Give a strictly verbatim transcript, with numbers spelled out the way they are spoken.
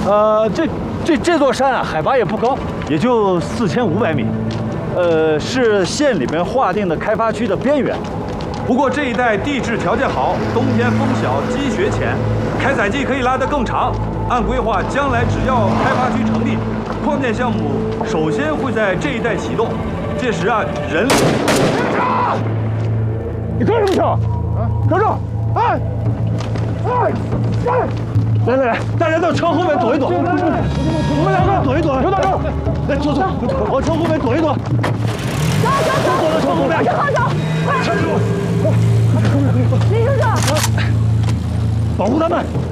呃，这这这座山啊，海拔也不高，也就四千五百米，呃，是县里面划定的开发区的边缘。 不过这一带地质条件好，冬天风小，积雪浅，开采季可以拉得更长。按规划，将来只要开发区成立，矿建项目首先会在这一带启动。届时啊，人力。 你干什么去？啊，等等！哎，哎，哎！来来来，大家到车后面躲一躲。你们两个躲一躲。刘大哥，来坐坐，往车后面躲一躲。 走走走， 躲到车后面。 往车后走，快！ 站住！ 林先生， 保护他们。